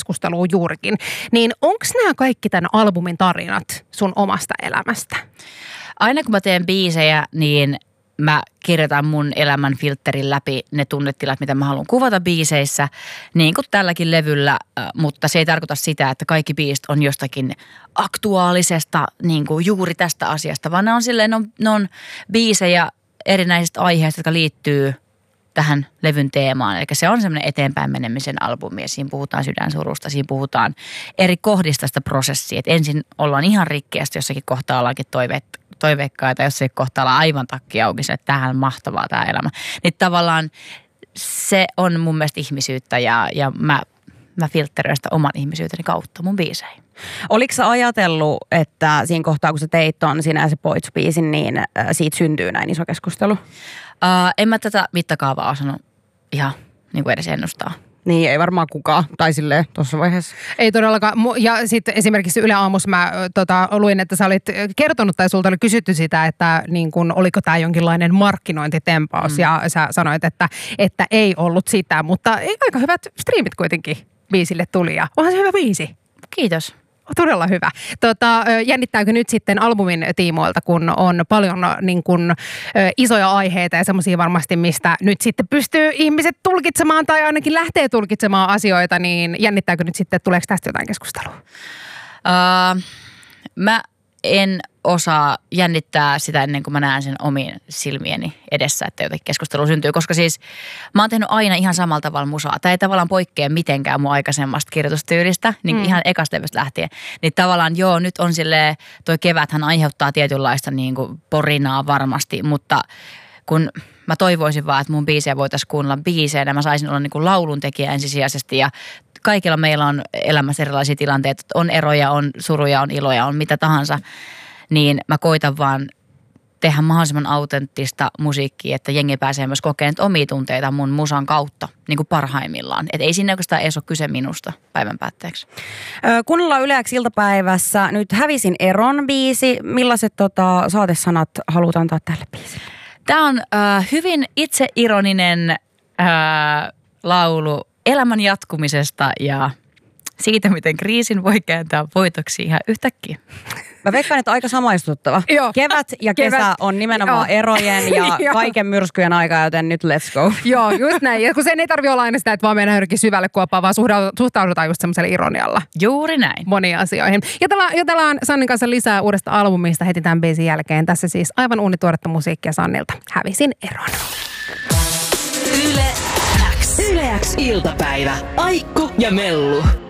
keskusteluun juurikin. Niin onko nämä kaikki tämän albumin tarinat sun omasta elämästä? Aina kun mä teen biisejä, niin mä kirjoitan mun elämän filterin läpi ne tunnetilat, mitä mä haluan kuvata biiseissä, niin kuin tälläkin levyllä, mutta se ei tarkoita sitä, että kaikki biisit on jostakin aktuaalisesta, niin kuin juuri tästä asiasta, vaan ne on silleen, ne on biisejä erinäisistä aiheista, jotka liittyy tähän levyn teemaan. Eli se on semmoinen eteenpäin menemisen albumi ja siinä puhutaan sydänsurusta, siinä puhutaan eri kohdista sitä prosessia. Et ensin ollaan ihan rikkeästi, jossakin kohtaa ollaankin toiveikkaita, jossakin kohtaa ollaan aivan takki auki, että tämähän on mahtavaa tämä elämä. Niin tavallaan se on mun mielestä ihmisyyttä ja mä filtteröin sitä oman ihmisyyteni kautta mun biiseihin. Oliko sä ajatellut, että siinä kohtaa, kun sä teit ton Sinä se Poits-biisin, niin siitä syntyy näin iso keskustelu? En mä tätä mittakaavaa osannut ihan niin kuin edes ennustaa. Niin, ei varmaan kukaan. Tai silleen tuossa vaiheessa. Ei todellakaan. Ja sitten esimerkiksi Yle Aamussa mä luin, että sä olit kertonut tai sulta oli kysytty sitä, että niin kun, oliko tämä jonkinlainen markkinointitempaus. Ja sä sanoit, että ei ollut sitä, mutta aika hyvät striimit kuitenkin biisille tuli. Ja onhan se hyvä biisi. Kiitos. Todella hyvä. Jännittääkö nyt sitten albumin tiimoilta, kun on paljon niin kun, isoja aiheita ja semmoisia varmasti, mistä nyt sitten pystyy ihmiset tulkitsemaan tai ainakin lähtee tulkitsemaan asioita, niin jännittääkö nyt sitten, tuleeko tästä jotain keskustelua? Mä en osaa jännittää sitä ennen kuin mä näen sen omiin silmieni edessä, että jotenkin keskustelu syntyy, koska siis mä oon tehnyt aina ihan samalla tavalla musaa. Tämä ei tavallaan poikkea mitenkään mun aikaisemmasta kirjoitustyylistä, niin ihan ekasta levystä lähtien. Niin tavallaan joo, nyt on silleen, toi keväthän aiheuttaa tietynlaista niin kuin porinaa varmasti, mutta kun mä toivoisin vaan, että mun biisejä voitaisiin kuunnella biiseinä, mä saisin olla niin kuin lauluntekijä ensisijaisesti ja kaikilla meillä on elämässä erilaisia tilanteita, on eroja, on suruja, on iloja, on mitä tahansa, niin mä koitan vaan tehdä mahdollisimman autenttista musiikkia, että jengi pääsee myös kokemaan omia tunteita mun musan kautta, niin kuin parhaimmillaan. Että ei siinä oikeastaan edes ole kyse minusta päivän päätteeksi. Kuunnellaan Yle X iltapäivässä nyt Hävisin eron biisi. Millaiset saatesanat haluat antaa tälle biisille? Tämä on hyvin itseironinen laulu elämän jatkumisesta ja siitä, miten kriisin voi kääntää voitoksi ihan yhtäkkiä. Mä veikkaan, että aika samaistuttava. Joo. Kevät ja kesä on nimenomaan erojen ja kaiken myrskyjen aika, joten nyt let's go. Joo, just näin. Ja kun sen ei tarvitse olla aina sitä, että vaan mennään johonkin syvälle kuoppaan, vaan suhtaudutaan just semmoisella ironialla. Juuri näin. Moniin asioihin. Jutellaan Sannin kanssa lisää uudesta albumista heti tämän biisin jälkeen. Tässä siis aivan uunituoretta musiikkia Sannilta. Hävisin eron. Yle X iltapäivä. Aikku ja Mellu.